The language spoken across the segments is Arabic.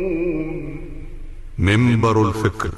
منبر الفكر.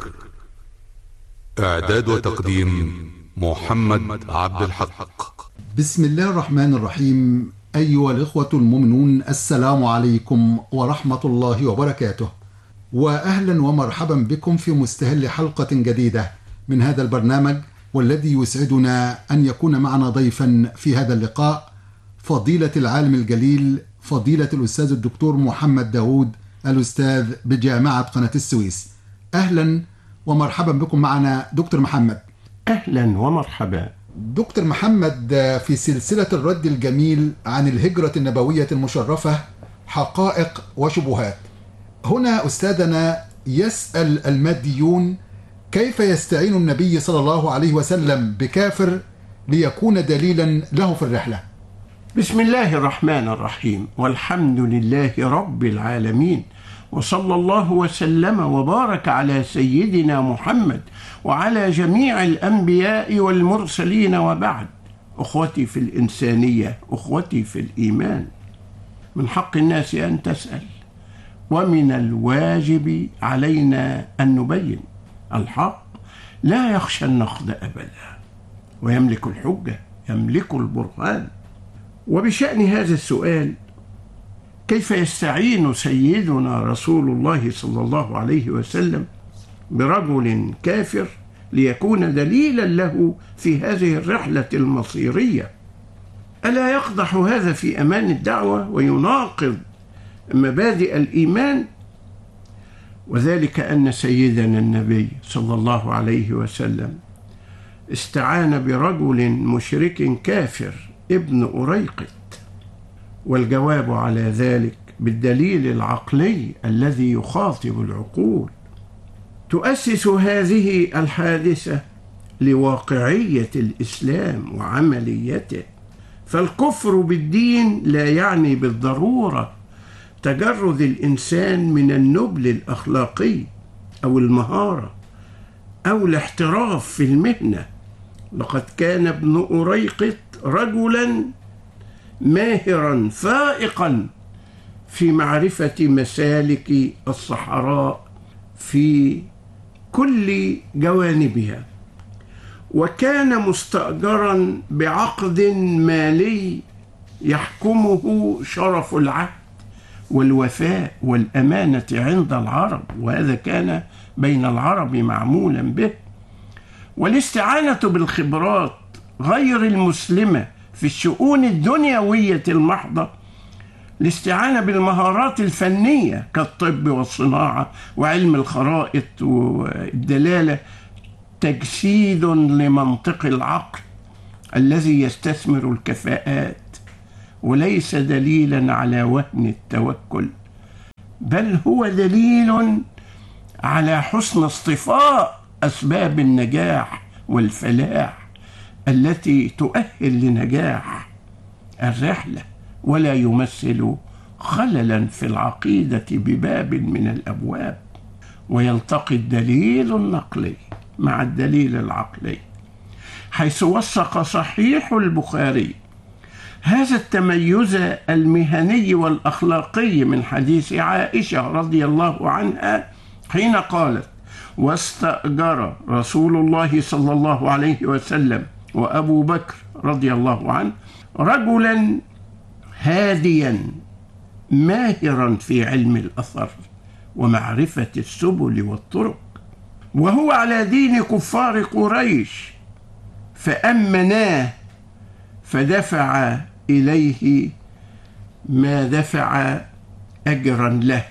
إعداد وتقديم محمد عبد الحق. بسم الله الرحمن الرحيم. أيها الإخوة المؤمنون، السلام عليكم ورحمة الله وبركاته، وأهلا ومرحبا بكم في مستهل حلقة جديدة من هذا البرنامج، والذي يسعدنا أن يكون معنا ضيفا في هذا اللقاء فضيلة العالم الجليل فضيلة الأستاذ الدكتور محمد داود، الأستاذ بجامعة قناة السويس. أهلا ومرحبا بكم معنا دكتور محمد. أهلا ومرحبا دكتور محمد، في سلسلة الرد الجميل عن الهجرة النبوية المشرفة حقائق وشبهات، هنا أستاذنا يسأل الماديون: كيف يستعين النبي صلى الله عليه وسلم بكافر ليكون دليلا له في الرحلة؟ بسم الله الرحمن الرحيم، والحمد لله رب العالمين، وصلى الله وسلم وبارك على سيدنا محمد وعلى جميع الأنبياء والمرسلين، وبعد. أخوتي في الإنسانية، أخوتي في الإيمان، من حق الناس أن تسأل، ومن الواجب علينا أن نبين. الحق لا يخشى النقد أبدا، ويملك الحجة، يملك البرهان. وبشأن هذا السؤال، كيف يستعين سيدنا رسول الله صلى الله عليه وسلم برجل كافر ليكون دليلا له في هذه الرحلة المصيرية؟ ألا يقدح هذا في أمان الدعوة ويناقض مبادئ الإيمان؟ وذلك أن سيدنا النبي صلى الله عليه وسلم استعان برجل مشرك كافر ابن أريقط، والجواب على ذلك بالدليل العقلي الذي يخاطب العقول. تؤسس هذه الحادثة لواقعية الإسلام وعمليته، فالكفر بالدين لا يعني بالضرورة تجرد الإنسان من النبل الأخلاقي أو المهارة أو الاحتراف في المهنة. لقد كان ابن أريقط رجلا ماهرا فائقا في معرفة مسالك الصحراء في كل جوانبها، وكان مستأجرا بعقد مالي يحكمه شرف العهد والوفاء والأمانة عند العرب، وهذا كان بين العرب معمولا به. والاستعانة بالخبرات غير المسلمة في الشؤون الدنيوية المحضة، الاستعانة بالمهارات الفنية كالطب والصناعة وعلم الخرائط والدلالة، تجسيد لمنطق العقل الذي يستثمر الكفاءات، وليس دليلا على وهن التوكل، بل هو دليل على حسن اصطفاء أسباب النجاح والفلاح التي تؤهل لنجاح الرحلة، ولا يمثل خللا في العقيدة بباب من الأبواب. ويلتقي الدليل النقلي مع الدليل العقلي، حيث وثق صحيح البخاري هذا التميز المهني والأخلاقي من حديث عائشة رضي الله عنها حين قالت: واستأجر رسول الله صلى الله عليه وسلم وأبو بكر رضي الله عنه رجلا هاديا ماهرا في علم الأثر ومعرفة السبل والطرق، وهو على دين كفار قريش، فأمناه فدفع إليه ما دفع أجرا له.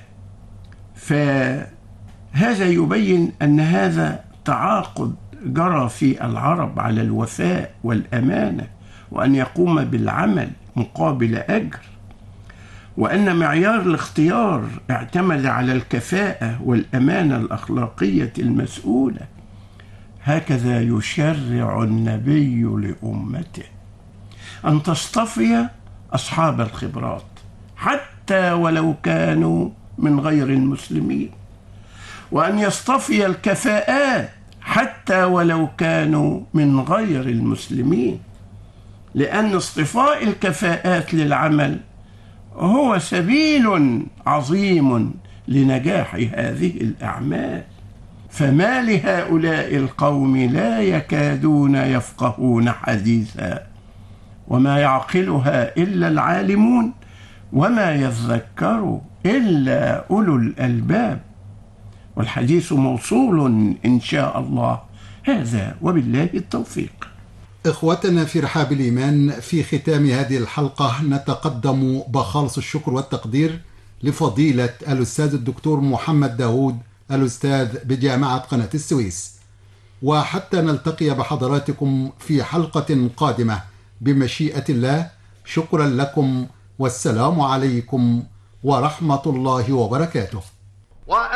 فهذا يبين أن هذا تعاقد جرى في العرب على الوفاء والأمانة، وأن يقوم بالعمل مقابل أجر، وأن معيار الاختيار اعتمد على الكفاءة والأمانة الأخلاقية المسؤولة. هكذا يشرع النبي لأمته أن تصطفي أصحاب الخبرات حتى ولو كانوا من غير المسلمين، وأن يصطفي الكفاءات حتى ولو كانوا من غير المسلمين، لأن اصطفاء الكفاءات للعمل هو سبيل عظيم لنجاح هذه الأعمال. فما لهؤلاء القوم لا يكادون يفقهون حديثا وما يعقلها إلا العالمون وما يذكر إلا أولو الألباب. والحديث موصول إن شاء الله. هذا وبالله التوفيق. إخوتنا في رحاب الإيمان، في ختام هذه الحلقة نتقدم بخالص الشكر والتقدير لفضيلة الأستاذ الدكتور محمد داود، الأستاذ بجامعة قناة السويس. وحتى نلتقي بحضراتكم في حلقة قادمة بمشيئة الله، شكرا لكم والسلام عليكم ورحمة الله وبركاته.